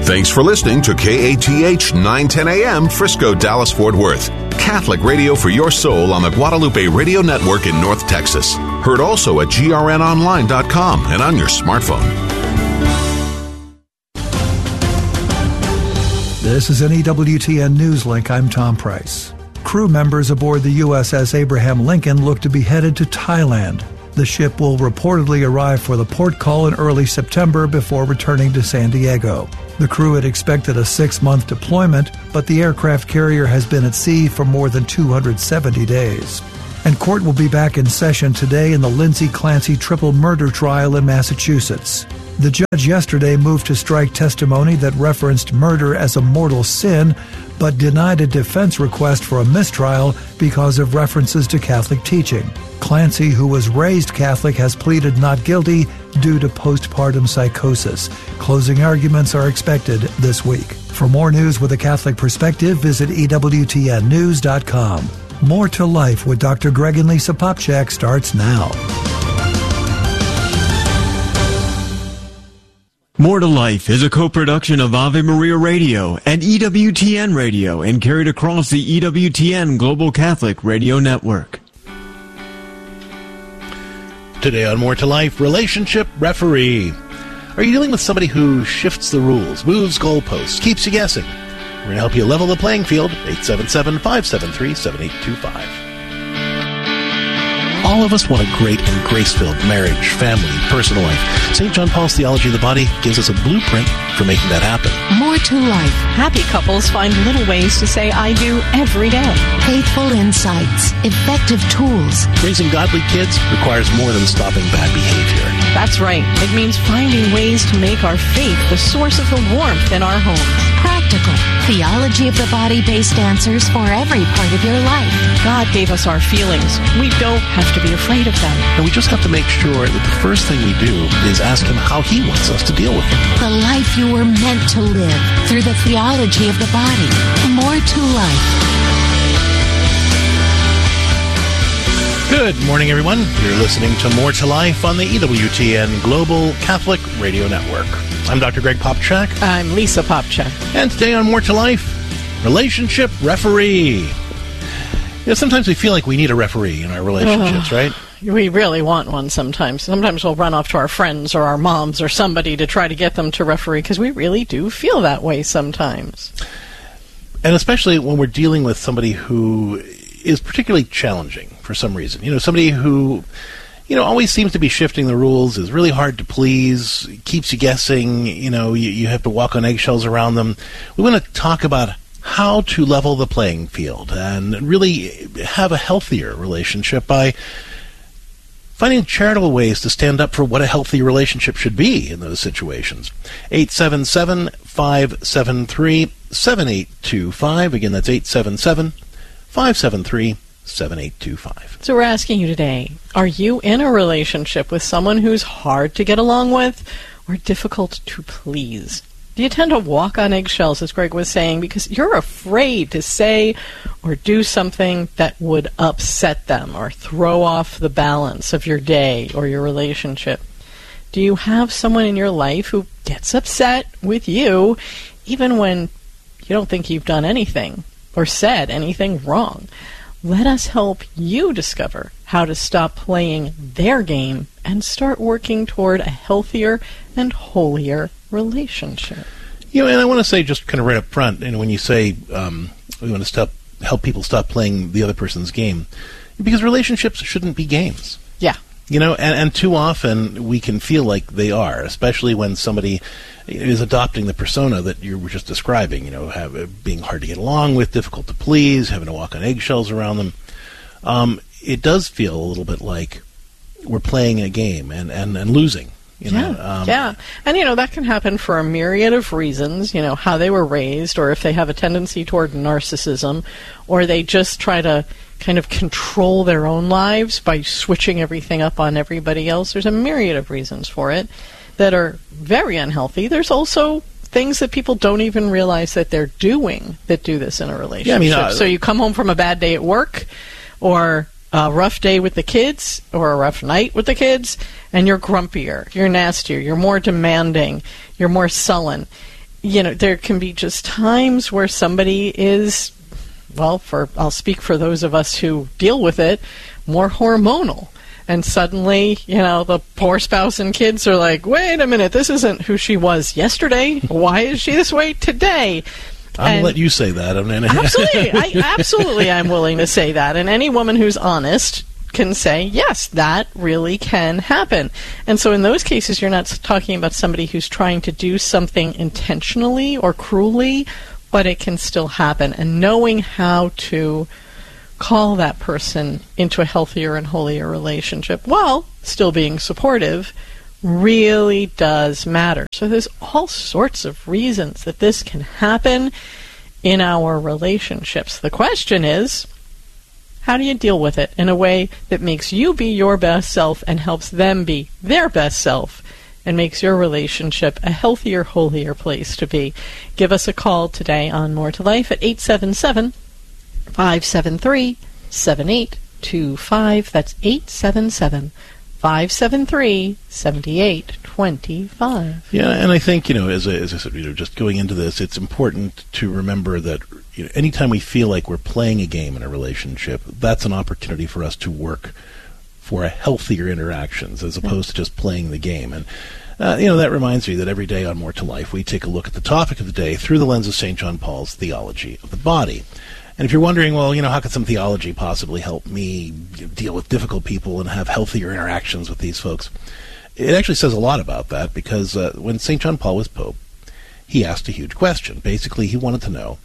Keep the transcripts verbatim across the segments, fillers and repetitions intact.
Thanks for listening to K A T H nine ten A M Frisco, Dallas, Fort Worth. Catholic radio for your soul on the Guadalupe Radio Network in North Texas. Heard also at G R N online dot com and on your smartphone. This is an E W T N Newslink. I'm Tom Price. Crew members aboard the U S S Abraham Lincoln look to be headed to Thailand. The ship will reportedly arrive for the port call in early September before returning to San Diego. The crew had expected a six-month deployment, but the aircraft carrier has been at sea for more than two hundred seventy days. And court will be back in session today in the Lindsay Clancy triple murder trial in Massachusetts. The judge yesterday moved to strike testimony that referenced murder as a mortal sin, but denied a defense request for a mistrial because of references to Catholic teaching. Clancy, who was raised Catholic, has pleaded not guilty due to postpartum psychosis. Closing arguments are expected this week. For more news with a Catholic perspective, visit E W T N news dot com. More to Life with Doctor Greg and Lisa Popchak starts now. More to Life is a co-production of Ave Maria Radio and E W T N Radio and carried across the E W T N Global Catholic Radio Network. Today on More to Life, relationship referee. Are you dealing with somebody who shifts the rules, moves goalposts, keeps you guessing? We're going to help you level the playing field. eight seven seven, five seven three, seven eight two five. All of us want a great and grace-filled marriage, family, personal life. Saint John Paul's Theology of the Body gives us a blueprint for making that happen. More to Life. Happy couples find little ways to say I do every day. Faithful insights. Effective tools. Raising godly kids requires more than stopping bad behavior. That's right. It means finding ways to make our faith the source of the warmth in our homes. Practical. Theology of the Body-based answers for every part of your life. God gave us our feelings. We don't have to be afraid of them. And we just have to make sure that the first thing we do is ask Him how He wants us to deal with them. The life you were meant to live through the theology of the body. More to Life. Good morning, everyone. You're listening to More to Life on the E W T N Global Catholic Radio Network. I'm Doctor Greg Popchak. I'm Lisa Popchak. And today on More to Life, relationship referee. You know, sometimes we feel like we need a referee in our relationships, right? We really want one sometimes. Sometimes we'll run off to our friends or our moms or somebody to try to get them to referee because we really do feel that way sometimes. And especially when we're dealing with somebody who is particularly challenging for some reason. You know, somebody who, you know, always seems to be shifting the rules, is really hard to please, keeps you guessing, you know, you, you have to walk on eggshells around them. We want to talk about how to level the playing field and really have a healthier relationship by finding charitable ways to stand up for what a healthy relationship should be in those situations. eight seven seven, five seven three, seven eight two five. Again, that's eight seven seven, five seven three, seven eight two five. So we're asking you today, are you in a relationship with someone who's hard to get along with or difficult to please? Do you tend to walk on eggshells, as Greg was saying, because you're afraid to say or do something that would upset them or throw off the balance of your day or your relationship? Do you have someone in your life who gets upset with you even when you don't think you've done anything or said anything wrong? Let us help you discover how to stop playing their game and start working toward a healthier and holier relationship. You know, and I want to say just kind of right up front, and when you say um, we want to stop, help people stop playing the other person's game, because relationships shouldn't be games. Yeah. You know, and, and too often we can feel like they are, especially when somebody is adopting the persona that you were just describing, you know, have, being hard to get along with, difficult to please, having to walk on eggshells around them. Um, it does feel a little bit like we're playing a game and, and, and losing. You know, yeah, um, yeah. And, you know, that can happen for a myriad of reasons, you know, how they were raised, or if they have a tendency toward narcissism, or they just try to kind of control their own lives by switching everything up on everybody else. There's a myriad of reasons for it that are very unhealthy. There's also things that people don't even realize that they're doing that do this in a relationship. Yeah, I mean, uh, so you come home from a bad day at work, or a rough day with the kids, or a rough night with the kids, and you're grumpier, you're nastier, you're more demanding, you're more sullen. you know, there can be just times where somebody is, well, for I'll speak for those of us who deal with it, more hormonal. And suddenly, you know, the poor spouse and kids are like, wait a minute, this isn't who she was yesterday. Why is she this way today? I'm going to let you say that. I'm gonna absolutely. I, absolutely, I'm willing to say that. And any woman who's honest can say, yes, that really can happen. And so in those cases, you're not talking about somebody who's trying to do something intentionally or cruelly, but it can still happen. And knowing how to call that person into a healthier and holier relationship while still being supportive really does matter. So there's all sorts of reasons that this can happen in our relationships. The question is, how do you deal with it in a way that makes you be your best self and helps them be their best self and makes your relationship a healthier, holier place to be? Give us a call today on More to Life at eight seven seven, five seven three, seven eight two five. That's eight seven seven, five seven three, seven eight two five. Yeah, and I think, you know, as, a, as I said, you know, just going into this, it's important to remember that, you know, anytime we feel like we're playing a game in a relationship, that's an opportunity for us to work for a healthier interactions as opposed to just playing the game. And Uh, you know, that reminds me that every day on More to Life, we take a look at the topic of the day through the lens of Saint John Paul's theology of the body. And if you're wondering, well, you know, how could some theology possibly help me deal with difficult people and have healthier interactions with these folks? It actually says a lot about that, because uh, when Saint John Paul was Pope, he asked a huge question. Basically, he wanted to know,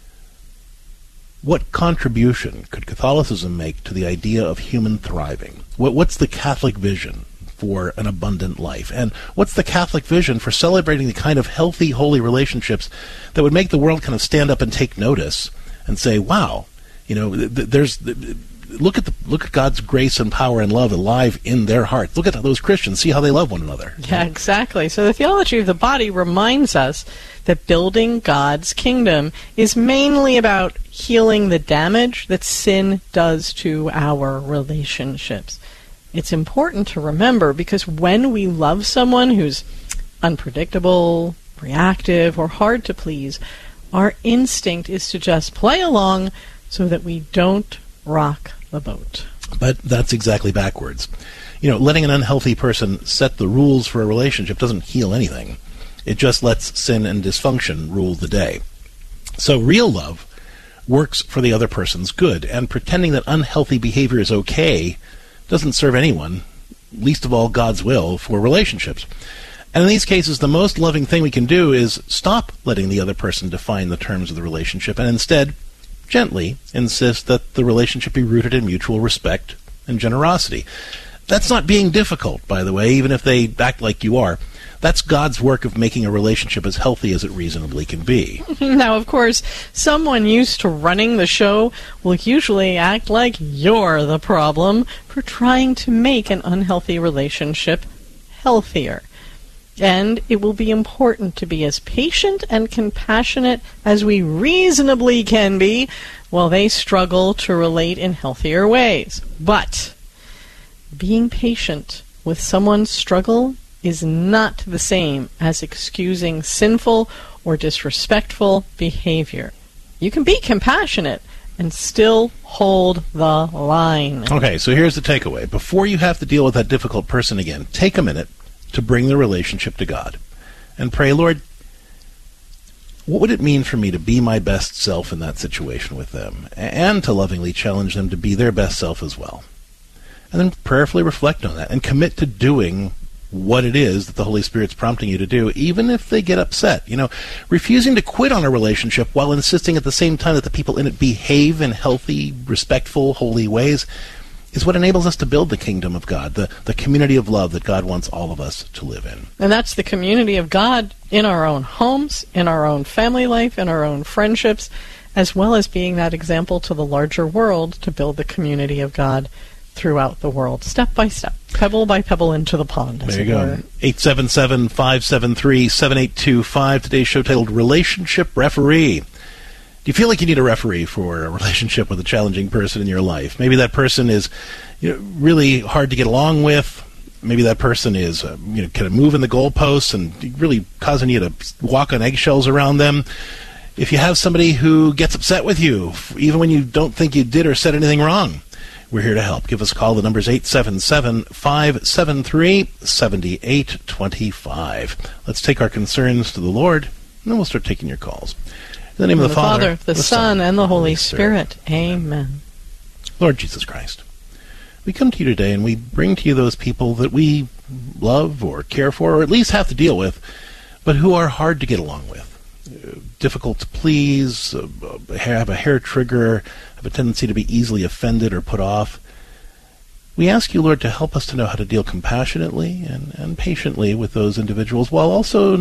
what contribution could Catholicism make to the idea of human thriving? What, what's the Catholic vision for an abundant life? And what's the Catholic vision for celebrating the kind of healthy, holy relationships that would make the world kind of stand up and take notice and say, wow, you know, th- there's th- look at the look at God's grace and power and love alive in their hearts. Look at those Christians, see how they love one another. Yeah, exactly. So the theology of the body reminds us that building God's kingdom is mainly about healing the damage that sin does to our relationships. It's important to remember, because when we love someone who's unpredictable, reactive, or hard to please, our instinct is to just play along so that we don't rock the boat. But that's exactly backwards. You know, letting an unhealthy person set the rules for a relationship doesn't heal anything. It just lets sin and dysfunction rule the day. So real love works for the other person's good, and pretending that unhealthy behavior is okay doesn't serve anyone, least of all God's will for relationships. And in these cases, the most loving thing we can do is stop letting the other person define the terms of the relationship, and instead gently insist that the relationship be rooted in mutual respect and generosity. That's not being difficult, by the way, even if they act like you are. That's God's work of making a relationship as healthy as it reasonably can be. Now, of course, someone used to running the show will usually act like you're the problem for trying to make an unhealthy relationship healthier. And it will be important to be as patient and compassionate as we reasonably can be while they struggle to relate in healthier ways. But being patient with someone's struggle is not the same as excusing sinful or disrespectful behavior. You can be compassionate and still hold the line. Okay, so here's the takeaway. Before you have to deal with that difficult person again, take a minute to bring the relationship to God and pray, Lord, what would it mean for me to be my best self in that situation with them, and to lovingly challenge them to be their best self as well? And then prayerfully reflect on that and commit to doing what it is that the Holy Spirit's prompting you to do, even if they get upset. You know, refusing to quit on a relationship while insisting at the same time that the people in it behave in healthy, respectful, holy ways is what enables us to build the kingdom of God, the, the community of love that God wants all of us to live in. And that's the community of God in our own homes, in our own family life, in our own friendships, as well as being that example to the larger world to build the community of God throughout the world, step by step, pebble by pebble into the pond, as there you it go. were. eight seven seven, five seven three, seven eight two five. Today's show titled Relationship Referee. Do you feel like you need a referee for a relationship with a challenging person in your life? Maybe that person is, you know, really hard to get along with, maybe that person is, uh, you know, kind of moving the goalposts and really causing you to walk on eggshells around them. If you have somebody who gets upset with you, even when you don't think you did or said anything wrong, we're here to help. Give us a call. The number's eight seven seven, five seven three, seven eight two five. Let's take our concerns to the Lord, and then we'll start taking your calls. In the name of the, the Father, Father, the, the Son, and the Holy Spirit. Spirit. Amen. Lord Jesus Christ, we come to you today and we bring to you those people that we love or care for, or at least have to deal with, but who are hard to get along with. Difficult to please, uh, have a hair trigger, have a tendency to be easily offended or put off. We ask you, Lord, to help us to know how to deal compassionately and, and patiently with those individuals, while also